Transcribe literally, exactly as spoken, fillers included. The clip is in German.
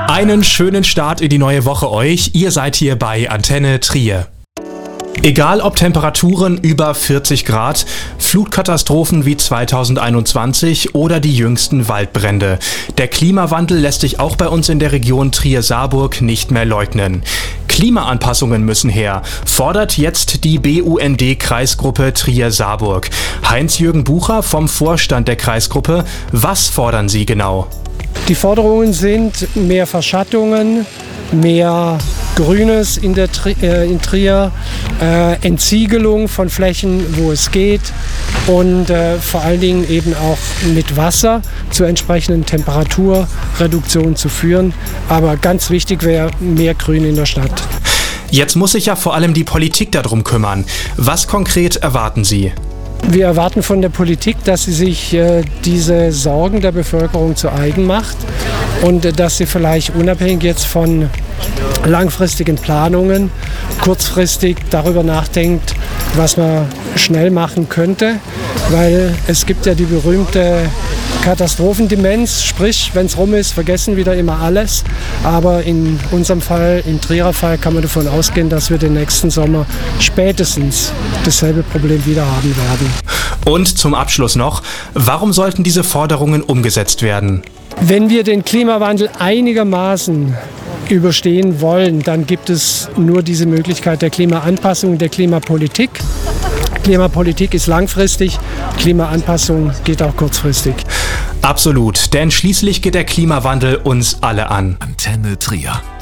Einen schönen Start in die neue Woche euch. Ihr seid hier bei Antenne Trier. Egal ob Temperaturen über vierzig Grad, Flutkatastrophen wie zweitausendeinundzwanzig oder die jüngsten Waldbrände. Der Klimawandel lässt sich auch bei uns in der Region Trier-Saarburg nicht mehr leugnen. Klimaanpassungen müssen her, fordert jetzt die B U N D-Kreisgruppe Trier-Saarburg. Heinz-Jürgen Bucher vom Vorstand der Kreisgruppe. Was fordern Sie genau? Die Forderungen sind mehr Verschattungen, mehr Grünes in, der Tri- äh, in Trier, äh, Entsiegelung von Flächen, wo es geht und äh, vor allen Dingen eben auch mit Wasser zu entsprechenden Temperaturreduktionen zu führen. Aber ganz wichtig wäre mehr Grün in der Stadt. Jetzt muss sich ja vor allem die Politik darum kümmern. Was konkret erwarten Sie? Wir erwarten von der Politik, dass sie sich äh, diese Sorgen der Bevölkerung zu eigen macht und äh, dass sie vielleicht unabhängig jetzt von langfristigen Planungen kurzfristig darüber nachdenkt, was man schnell machen könnte, weil es gibt ja die berühmte Katastrophendemenz, sprich, wenn es rum ist, vergessen wieder immer alles. Aber in unserem Fall, im Trierer Fall, kann man davon ausgehen, dass wir den nächsten Sommer spätestens dasselbe Problem wieder haben werden. Und zum Abschluss noch, warum sollten diese Forderungen umgesetzt werden? Wenn wir den Klimawandel einigermaßen überstehen wollen, dann gibt es nur diese Möglichkeit der Klimaanpassung, der Klimapolitik. Klimapolitik ist langfristig, Klimaanpassung geht auch kurzfristig. Absolut, denn schließlich geht der Klimawandel uns alle an. Antenne Trier.